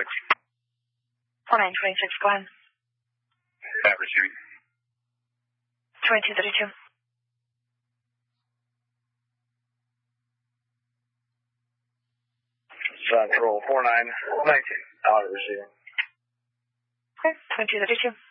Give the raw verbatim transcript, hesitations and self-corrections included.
twenty-six. four nine twenty-six, go ahead. At receiving. twenty-two thirty-two. Central four nine nineteen. Out receiving. Okay, twenty-two thirty-two.